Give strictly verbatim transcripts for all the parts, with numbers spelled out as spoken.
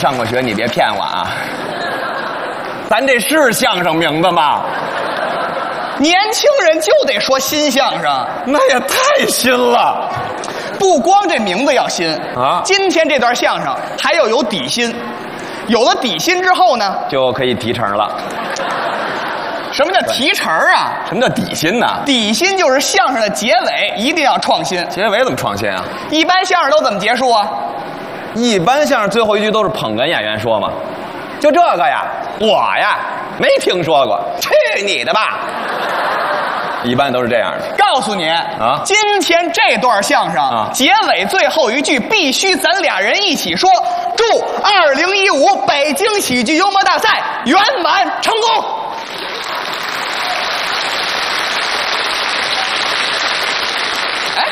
上过学，你别骗我啊！咱这是相声名字吗？ 年轻人就得说新相声， 那也太新了。 不光这名字要新啊， 今天这段相声还要有底薪。有了底薪之后呢， 就可以提成了。 什么叫提成啊？ 什么叫底薪呢？ 底薪就是相声的结尾一定要创新。 结尾怎么创新啊？ 一般相声都怎么结束啊？ 一般相声最后一句都是捧哏演员说嘛。就这个呀，我呀没听说过，去你的吧！一般都是这样的。 告诉你啊，今天这段相声啊，结尾最后一句必须咱俩人一起说：祝二零一五北京喜剧幽默大赛圆满成功。哎，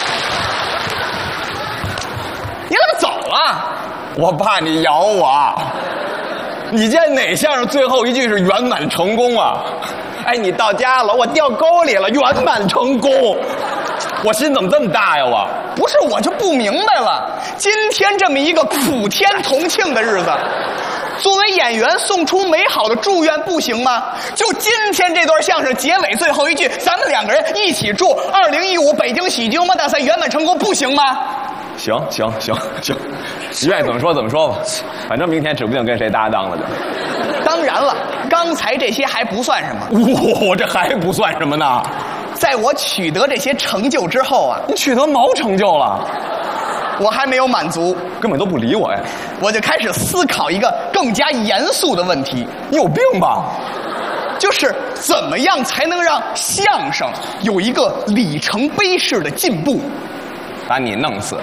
你怎么走了？ 我怕你咬我。你见哪相声最后一句是圆满成功啊？哎，你到家了，我掉沟里了，圆满成功。我心怎么这么大呀？我不是，我就不明白了。今天这么一个普天同庆的日子，作为演员送出美好的祝愿不行吗？就今天这段相声结尾最后一句，咱们两个人一起祝二零一五北京喜剧幽默大赛圆满成功，不行吗？ 行行行行，你愿意怎么说怎么说吧，反正明天指不定跟谁搭档了就。 当然了，刚才这些还不算什么。 我这还不算什么呢？ 在我取得这些成就之后啊， 你取得毛成就了？ 我还没有满足， 根本都不理我呀！ 我就开始思考一个更加严肃的问题。 你有病吧？ 就是怎么样才能让相声有一个里程碑式的进步？ 把你弄死！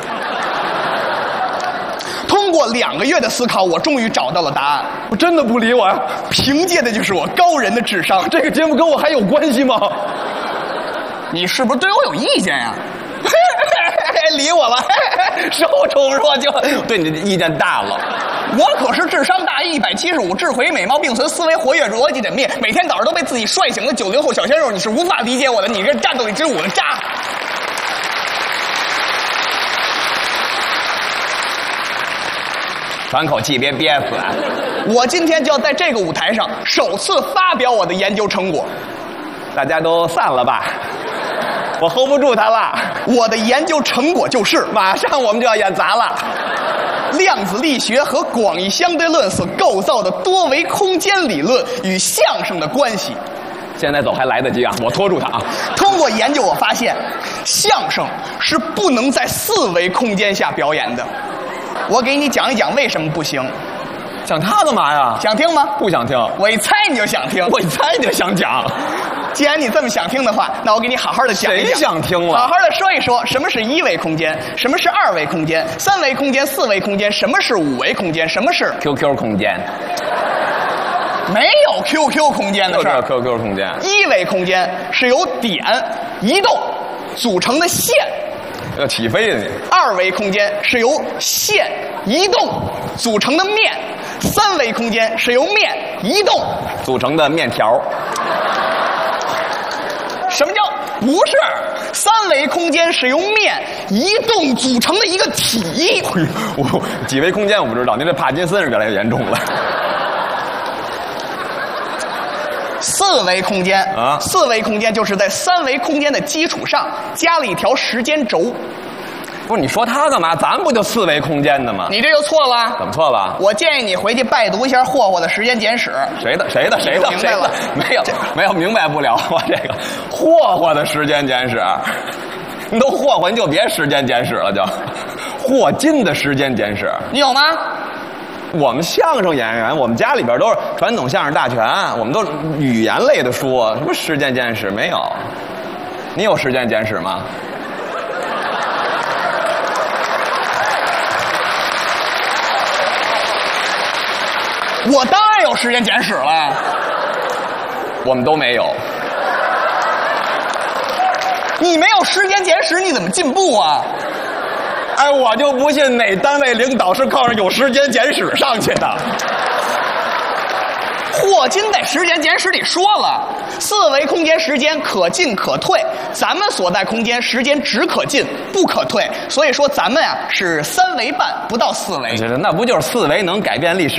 通过两个月的思考，我终于找到了答案。 我真的不理我呀！ 凭借的就是我高人的智商。 这个节目跟我还有关系吗？ 你是不是对我有意见呀？ 理我了，手宠若惊，对你的意见大了。 我可是智商大一百七十五，智慧美貌并存，思维活跃，逻辑缜密，每天早上都被自己帅醒的九零后小鲜肉，你是无法理解我的，你这战斗力之我的渣。 喘口气，别憋死！ 我今天就要在这个舞台上首次发表我的研究成果。 大家都散了吧，我 hold 不住他了。 我的研究成果就是， 马上我们就要演砸了。 量子力学和广义相对论所构造的多维空间理论与相声的关系。 现在走还来得及啊！我拖住他啊！ 通过研究，我发现相声是不能在四维空间下表演的。我给你讲一讲为什么不行。 讲他干嘛呀？ 想听吗？ 不想听。 我一猜你就想听。 我一猜你就想讲。 既然你这么想听的话，那我给你好好的讲一讲。 谁想听了？ 好好的说一说，什么是一维空间，什么是二维空间，三维空间、四维空间，什么是五维空间，什么是 Q Q 空间？ 没有 Q Q 空间的事儿。 Q Q 空间。 一维空间是由点移动组成的线。 要起飞了你。 二维空间是由线移动组成的面，三维空间是由面移动组成的面条。 什么叫不是？三维空间是由面移动组成的一个体。 我几维空间我不知道，您这帕金森是越来越严重了。 四维空间啊， 四维空间就是在三维空间的基础上加了一条时间轴。 不是你说他干嘛？咱不就四维空间的吗？ 你这就错了。 怎么错了？ 我建议你回去拜读一下霍霍的《时间简史》。 谁的？谁的？谁的？ 明白了？ 没有，没有明白不了。我这个霍霍的《时间简史》，你都霍霍，你就别《时间简史》了，就霍金的《时间简史》。 你有吗？ 我们相声演员，我们家里边都是传统相声大全，我们都是语言类的书，什么《时间简史》没有？你有《时间简史》吗？ 我当然有《时间简史》了。 我们都没有。 你没有《时间简史》，你怎么进步啊？ 哎，我就不信哪单位领导是靠着有《时间简史》上去的。 霍金在《时间简史》里说了，四维空间时间可进可退，咱们所在空间时间只可进不可退，所以说咱们呀、啊、是三维半，不到四维。 那不就是四维能改变历史？